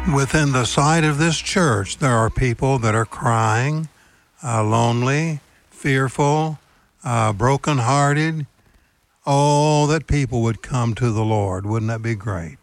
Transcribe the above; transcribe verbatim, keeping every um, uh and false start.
within the site of this church, there are people that are crying, uh, lonely, fearful, uh, brokenhearted. Oh, that people would come to the Lord. Wouldn't that be great?